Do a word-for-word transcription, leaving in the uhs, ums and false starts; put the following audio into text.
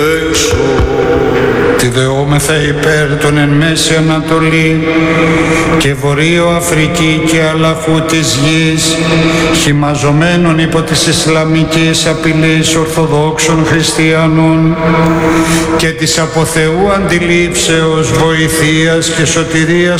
Έξω τη δεόμεθα υπέρ των εν Μέση Ανατολή και Βορείο Αφρική και αλλαχού της γης, χυμαζομένων υπό της Ισλαμικής απειλής Ορθοδόξων Χριστιανών και της από Θεού αντιλήψεως, βοηθείας και σωτηρίας